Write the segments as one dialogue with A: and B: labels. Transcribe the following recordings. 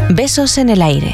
A: Besos en el aire.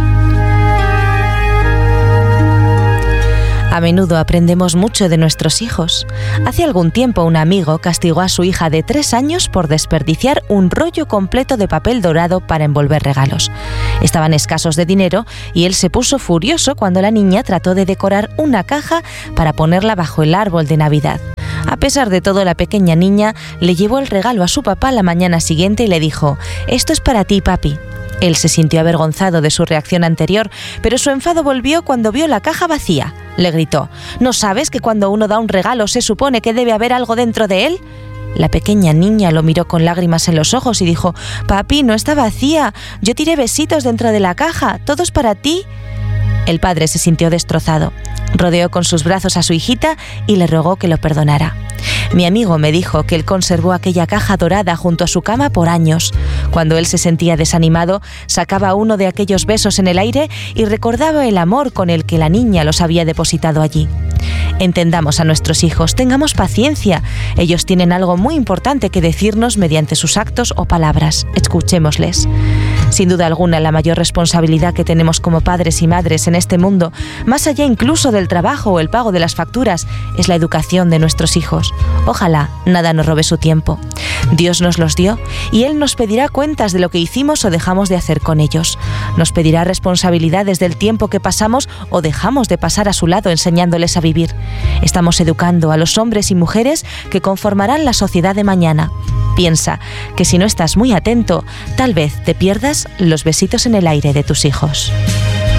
A: A menudo aprendemos mucho de nuestros hijos. Hace algún tiempo un amigo castigó a su hija de 3 años por desperdiciar un rollo completo de papel dorado para envolver regalos. Estaban escasos de dinero y él se puso furioso cuando la niña trató de decorar una caja para ponerla bajo el árbol de Navidad. A pesar de todo, la pequeña niña le llevó el regalo a su papá la mañana siguiente y le dijo: «Esto es para ti, papi». Él se sintió avergonzado de su reacción anterior, pero su enfado volvió cuando vio la caja vacía. Le gritó: «¿No sabes que cuando uno da un regalo se supone que debe haber algo dentro de él?». La pequeña niña lo miró con lágrimas en los ojos y dijo: «Papi, no está vacía. Yo tiré besitos dentro de la caja. Todo es para ti». El padre se sintió destrozado. Rodeó con sus brazos a su hijita y le rogó que lo perdonara. Mi amigo me dijo que él conservó aquella caja dorada junto a su cama por años. Cuando él se sentía desanimado, sacaba uno de aquellos besos en el aire y recordaba el amor con el que la niña los había depositado allí. Entendamos a nuestros hijos, tengamos paciencia. Ellos tienen algo muy importante que decirnos mediante sus actos o palabras. Escuchémosles. Sin duda alguna, la mayor responsabilidad que tenemos como padres y madres en este mundo, más allá incluso del trabajo o el pago de las facturas, es la educación de nuestros hijos. Ojalá nada nos robe su tiempo. Dios nos los dio y Él nos pedirá cuentas de lo que hicimos o dejamos de hacer con ellos. Nos pedirá responsabilidades del tiempo que pasamos o dejamos de pasar a su lado enseñándoles a vivir. Estamos educando a los hombres y mujeres que conformarán la sociedad de mañana. Piensa que si no estás muy atento, tal vez te pierdas los besitos en el aire de tus hijos.